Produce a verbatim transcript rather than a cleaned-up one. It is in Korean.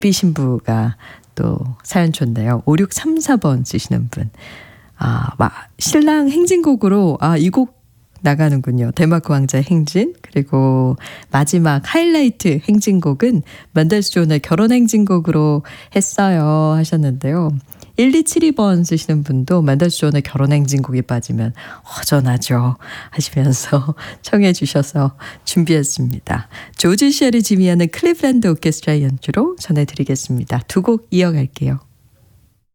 신부가 또 사연 좋네요. 오육삼사 번 쓰시는 분. 아, 마, 신랑 행진곡으로 아, 이 곡 나가는군요. 덴마크 왕자의 행진. 그리고 마지막 하이라이트 행진곡은 맨델스 존의 결혼 행진곡으로 했어요 하셨는데요. 일이칠이 번 쓰시는 분도 맨델스 존의 결혼 행진곡이 빠지면 허전하죠 하시면서 청해 주셔서 준비했습니다. 조지 쉘이 지휘하는 클리블랜드 오케스트라의 연주로 전해드리겠습니다. 두 곡 이어갈게요.